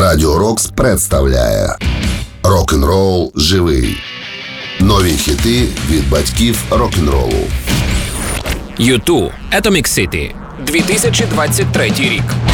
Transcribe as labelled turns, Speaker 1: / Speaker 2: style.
Speaker 1: Радіо Рокс представляє Рок-н-рол живий. Нові хіти від батьків рок-н-ролу.
Speaker 2: U2 Atomic City, 2023 рік.